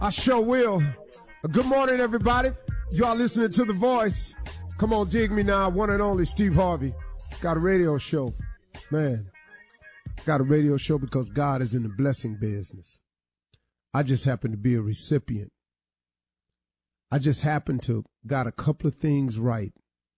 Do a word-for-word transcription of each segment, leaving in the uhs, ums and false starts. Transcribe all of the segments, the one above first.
I sure will. Good morning, everybody. You are listening to The Voice. Come on, dig me now. One and only Steve Harvey. Got a radio show. Man, got a radio show because God is in the blessing business. I just happen to be a recipient. I just happen to got a couple of things right.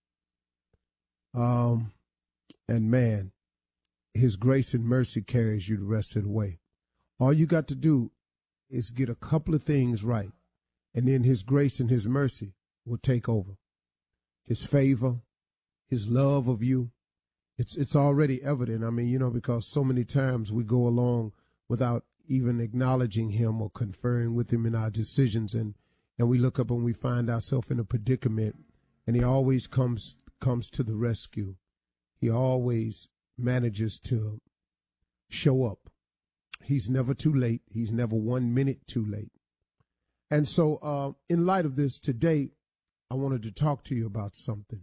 Um, and man, his grace and mercy carries you the rest of the way. All you got to do is get a couple of things right, and then his grace and his mercy will take over. His favor, his love of you, it's it's already evident. I mean, you know, because so many times we go along without even acknowledging him or conferring with him in our decisions, and, and we look up and we find ourselves in a predicament, and he always comes comes to the rescue. He always manages to show up. He's never too late. He's never one minute too late. And so uh, in light of this, today, I wanted to talk to you about something.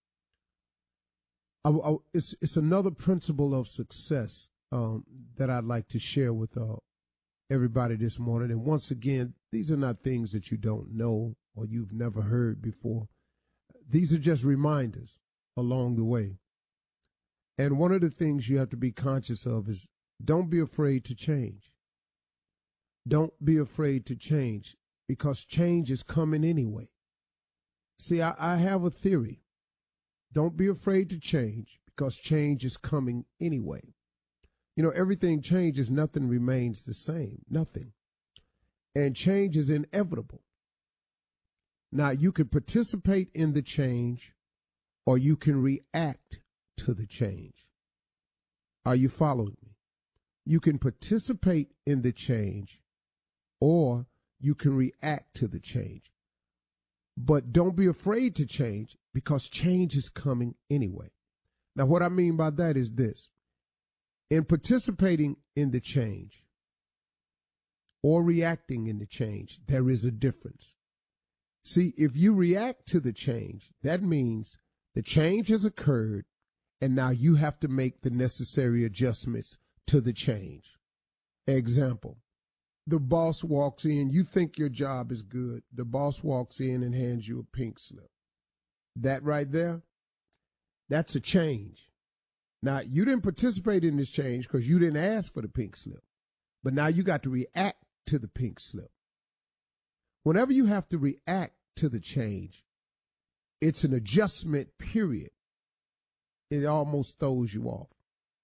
I, I, it's, it's another principle of success um, that I'd like to share with uh, everybody this morning. And once again, these are not things that you don't know or you've never heard before. These are just reminders along the way. And one of the things you have to be conscious of is don't be afraid to change. Don't be afraid to change because change is coming anyway. See, I, I have a theory. Don't be afraid to change because change is coming anyway. You know, everything changes, nothing remains the same, nothing. And change is inevitable. Now, you can participate in the change or you can react to the change. Are you following me? You can participate in the change or you can react to the change. But don't be afraid to change because change is coming anyway. Now, what I mean by that is this. In participating in the change or reacting in the change, there is a difference. See, if you react to the change, that means the change has occurred and now you have to make the necessary adjustments to the change. Example, the boss walks in, you think your job is good. The boss walks in and hands you a pink slip. That right there, that's a change. Now, you didn't participate in this change because you didn't ask for the pink slip. But now you got to react to the pink slip. Whenever you have to react to the change, it's an adjustment period. It almost throws you off.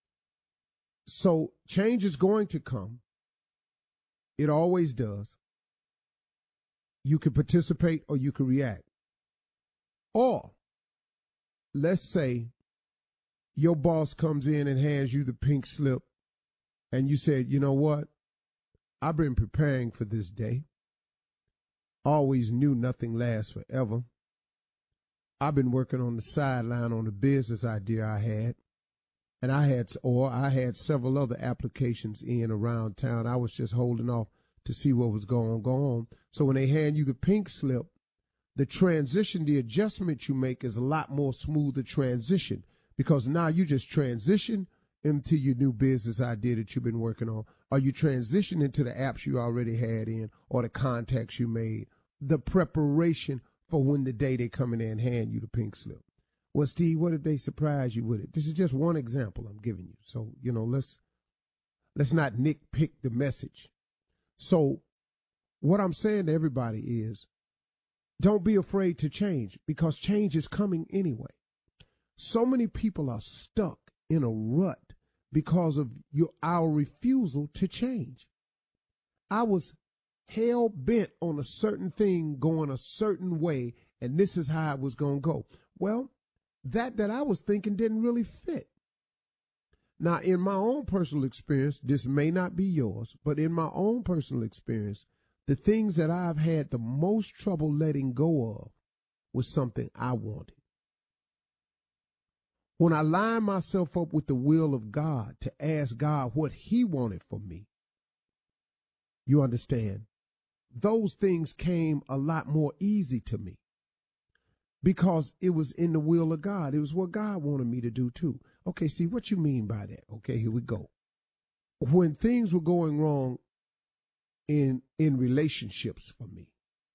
So change is going to come. It always does. You can participate or you can react. Or let's say your boss comes in and hands you the pink slip and you said, you know what? I've been preparing for this day. Always knew nothing lasts forever. I've been working on the sideline on the business idea I had. And I had, or I had several other applications in around town. I was just holding off to see what was going to go on. So when they hand you the pink slip, the transition, the adjustment you make is a lot more smoother transition because now you just transition into your new business idea that you've been working on, or you transition into the apps you already had in, or the contacts you made, the preparation for when the day they come in there and hand you the pink slip. Well, Steve, what if they surprise you with it? This is just one example I'm giving you. So, you know, let's let's not nitpick the message. So what I'm saying to everybody is don't be afraid to change because change is coming anyway. So many people are stuck in a rut because of your our refusal to change. I was hell bent on a certain thing going a certain way, and this is how it was going to go. Well, that that I was thinking didn't really fit. Now, in my own personal experience, this may not be yours, but in my own personal experience, the things that I've had the most trouble letting go of was something I wanted. When I lined myself up with the will of God to ask God what he wanted for me, you understand, those things came a lot more easy to me. Because it was in the will of God. It was what God wanted me to do too. Okay, Steve, what you mean by that? Okay, here we go. When things were going wrong in in relationships for me.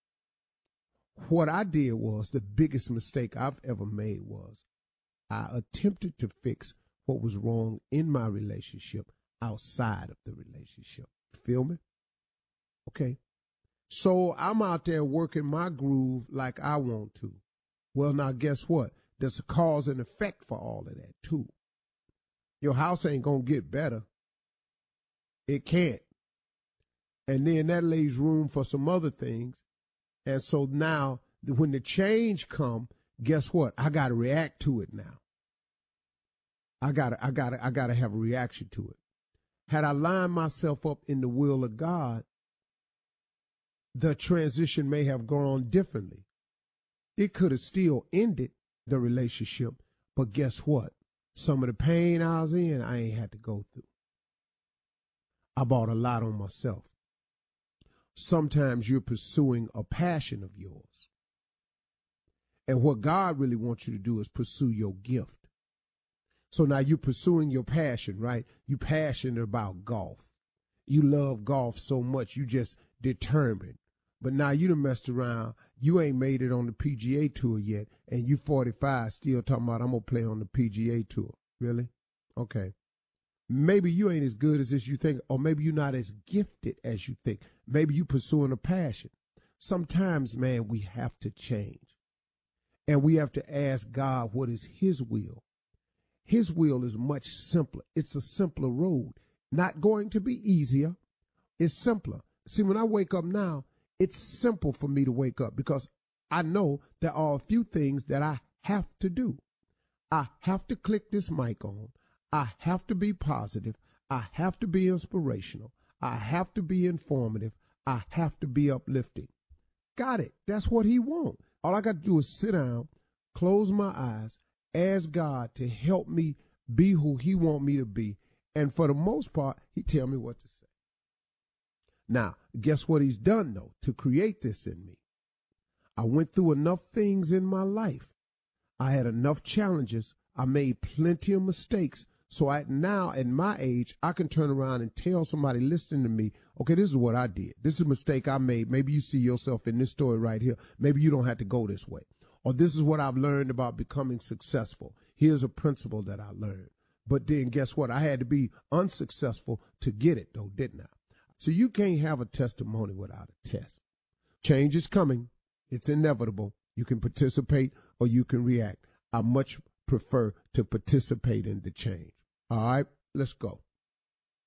What I did was, the biggest mistake I've ever made was, I attempted to fix what was wrong in my relationship outside of the relationship. Feel me? Okay. So I'm out there working my groove like I want to. Well, now guess what? There's a cause and effect for all of that too. Your house ain't gonna get better. It can't. And then that leaves room for some other things. And so now when the change come, guess what? I got to react to it now. I got to, I got to, I got to have a reaction to it. Had I lined myself up in the will of God, the transition may have gone differently. It could have still ended the relationship, but guess what? Some of the pain I was in, I ain't had to go through. I bought a lot on myself. Sometimes you're pursuing a passion of yours. And what God really wants you to do is pursue your gift. So now you're pursuing your passion, right? You're passionate about golf. You love golf so much, you just determined. But now you done messed around. You ain't made it on the P G A Tour yet, and you forty-five still talking about, I'm going to play on the P G A Tour. Really? Okay. Maybe you ain't as good as this you think, or maybe you're not as gifted as you think. Maybe you pursuing a passion. Sometimes, man, we have to change. And we have to ask God what is his will. His will is much simpler. It's a simpler road. Not going to be easier. It's simpler. See, when I wake up now, it's simple for me to wake up because I know there are a few things that I have to do. I have to click this mic on. I have to be positive. I have to be inspirational. I have to be informative. I have to be uplifting. Got it. That's what he wants. All I got to do is sit down, close my eyes, ask God to help me be who he want me to be. And for the most part, he tell me what to say. Now, guess what he's done, though, to create this in me? I went through enough things in my life. I had enough challenges. I made plenty of mistakes. So I, now at my age, I can turn around and tell somebody listening to me, okay, this is what I did. This is a mistake I made. Maybe you see yourself in this story right here. Maybe you don't have to go this way. Or this is what I've learned about becoming successful. Here's a principle that I learned. But then guess what? I had to be unsuccessful to get it, though, didn't I? So you can't have a testimony without a test. Change is coming. It's inevitable. You can participate or you can react. I much prefer to participate in the change. All right, let's go.